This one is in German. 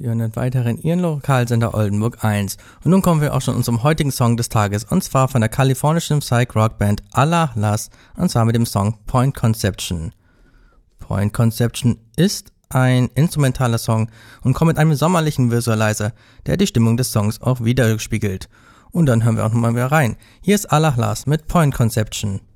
Sie hören den weiteren Ihren Lokalsender Oldenburg 1. Und nun kommen wir auch schon zu unserem heutigen Song des Tages, und zwar von der kalifornischen Psych-Rock-Band Allah Las, und zwar mit dem Song Point Conception. Point Conception ist ein instrumentaler Song und kommt mit einem sommerlichen Visualizer, der die Stimmung des Songs auch widerspiegelt. Und dann hören wir auch nochmal wieder rein. Hier ist Allah Las mit Point Conception.